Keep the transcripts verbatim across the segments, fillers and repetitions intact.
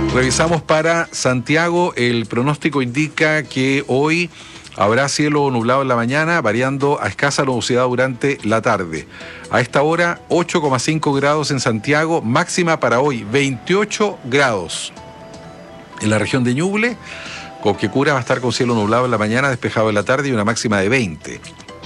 Revisamos para Santiago. El pronóstico indica que hoy habrá cielo nublado en la mañana, variando a escasa nubosidad durante la tarde. A esta hora, ocho coma cinco grados en Santiago, máxima para hoy, veintiocho grados. En la región de Ñuble, Coquecura va a estar con cielo nublado en la mañana, despejado en la tarde y una máxima de veinte.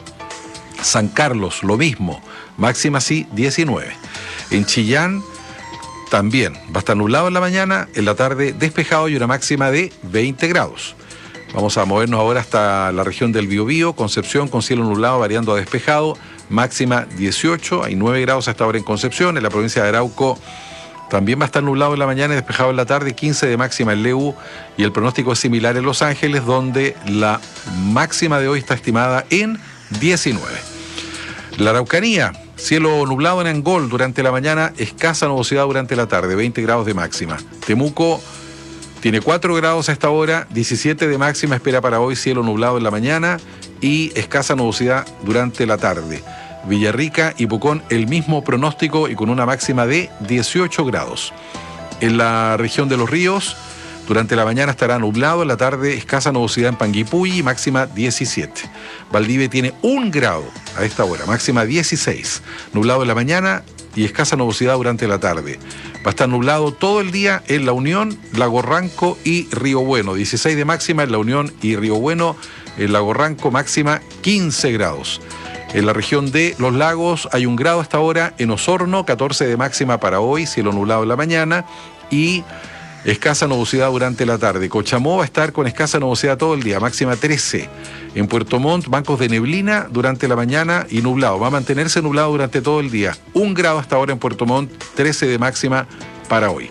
San Carlos, lo mismo, máxima sí, diecinueve. En Chillán, también va a estar nublado en la mañana, en la tarde despejado y una máxima de veinte grados. Vamos a movernos ahora hasta la región del Biobío, Concepción con cielo nublado variando a despejado, máxima dieciocho, hay nueve grados hasta ahora en Concepción. En la provincia de Arauco también va a estar nublado en la mañana y despejado en la tarde, quince de máxima en Leú, y el pronóstico es similar en Los Ángeles, donde la máxima de hoy está estimada en diecinueve. La Araucanía, cielo nublado en Angol durante la mañana, escasa nubosidad durante la tarde, veinte grados de máxima. Temuco tiene cuatro grados a esta hora, diecisiete de máxima espera para hoy, cielo nublado en la mañana y escasa nubosidad durante la tarde. Villarrica y Pucón el mismo pronóstico y con una máxima de dieciocho grados. En la región de Los Ríos, durante la mañana estará nublado, en la tarde escasa nubosidad en Panguipulli, máxima diecisiete. Valdivia tiene un grado a esta hora, máxima dieciséis. Nublado en la mañana y escasa nubosidad durante la tarde. Va a estar nublado todo el día en La Unión, Lago Ranco y Río Bueno. dieciséis de máxima en La Unión y Río Bueno. En Lago Ranco máxima quince grados. En la región de Los Lagos hay un grado hasta ahora. En Osorno, catorce de máxima para hoy, cielo nublado en la mañana y escasa nubosidad durante la tarde. Cochamó va a estar con escasa nubosidad todo el día, máxima trece. En Puerto Montt, bancos de neblina durante la mañana y nublado. Va a mantenerse nublado durante todo el día. Un grado hasta ahora en Puerto Montt, trece de máxima para hoy.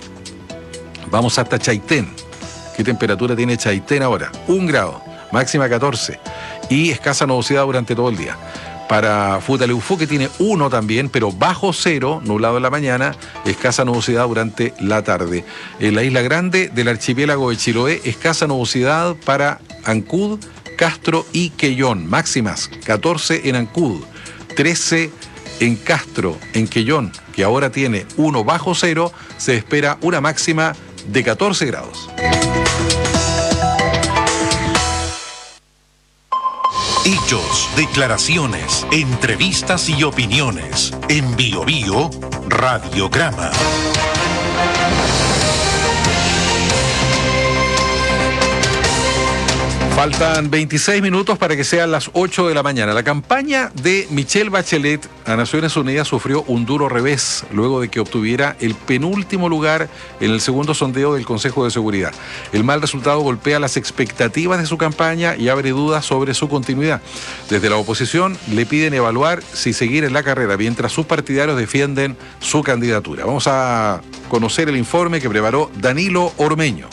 Vamos hasta Chaitén. ¿Qué temperatura tiene Chaitén ahora? Un grado, máxima catorce. Y escasa nubosidad durante todo el día. Para Futaleufú, que tiene uno también, pero bajo cero, nublado en la mañana, escasa nubosidad durante la tarde. En la isla grande del archipiélago de Chiloé, escasa nubosidad para Ancud, Castro y Quellón. Máximas, catorce en Ancud, trece en Castro, en Quellón, que ahora tiene uno bajo cero, se espera una máxima de catorce grados. Hechos, declaraciones, entrevistas y opiniones. En Bio Bio, Radiograma. Faltan veintiséis minutos para que sean las ocho de la mañana. La campaña de Michelle Bachelet a Naciones Unidas sufrió un duro revés luego de que obtuviera el penúltimo lugar en el segundo sondeo del Consejo de Seguridad. El mal resultado golpea las expectativas de su campaña y abre dudas sobre su continuidad. Desde la oposición le piden evaluar si seguir en la carrera, mientras sus partidarios defienden su candidatura. Vamos a conocer el informe que preparó Danilo Ormeño.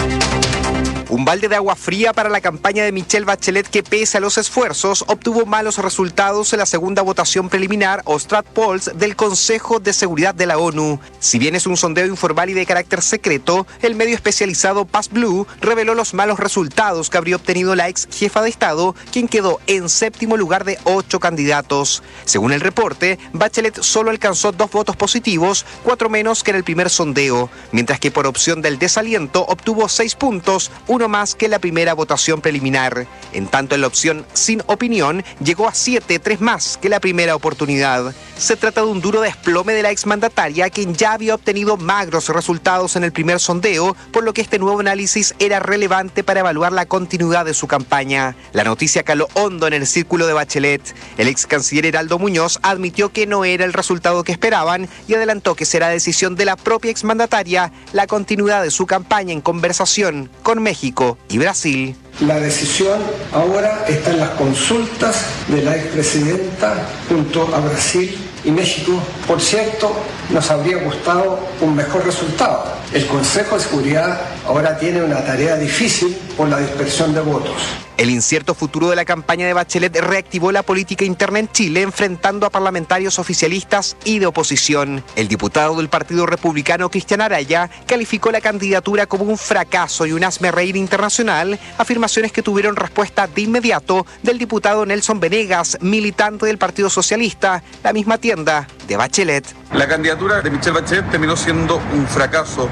Un balde de agua fría para la campaña de Michelle Bachelet, que pese a los esfuerzos obtuvo malos resultados en la segunda votación preliminar o Strat Polls del Consejo de Seguridad de la ONU. Si bien es un sondeo informal y de carácter secreto, el medio especializado Pass Blue reveló los malos resultados que habría obtenido la ex jefa de Estado, quien quedó en séptimo lugar de ocho candidatos. Según el reporte, Bachelet solo alcanzó dos votos positivos, cuatro menos que en el primer sondeo, mientras que por opción del desaliento obtuvo seis puntos, uno más que la primera votación preliminar. En tanto, en la opción sin opinión llegó a siete, tres más que la primera oportunidad. Se trata de un duro desplome de la exmandataria, quien ya había obtenido magros resultados en el primer sondeo, por lo que este nuevo análisis era relevante para evaluar la continuidad de su campaña. La noticia caló hondo en el círculo de Bachelet. El ex canciller Heraldo Muñoz admitió que no era el resultado que esperaban y adelantó que será decisión de la propia exmandataria la continuidad de su campaña en conversación con México y Brasil. La decisión ahora está en las consultas de la expresidenta junto a Brasil y México. Por cierto, nos habría gustado un mejor resultado. El Consejo de Seguridad ahora tiene una tarea difícil por la dispersión de votos. El incierto futuro de la campaña de Bachelet reactivó la política interna en Chile, enfrentando a parlamentarios oficialistas y de oposición. El diputado del Partido Republicano, Cristian Araya, calificó la candidatura como un fracaso y un hazmerreír internacional, afirmaciones que tuvieron respuesta de inmediato del diputado Nelson Venegas, militante del Partido Socialista, la misma tienda de Bachelet. La candidatura de Michelle Bachelet terminó siendo un fracaso.